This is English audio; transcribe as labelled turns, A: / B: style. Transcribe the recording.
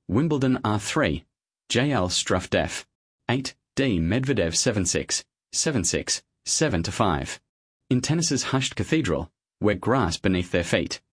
A: Wimbledon R3, JL Struff Def, 8D Medvedev 7-6, 7-6, 7-5. In tennis's hushed cathedral, where grass beneath their feet.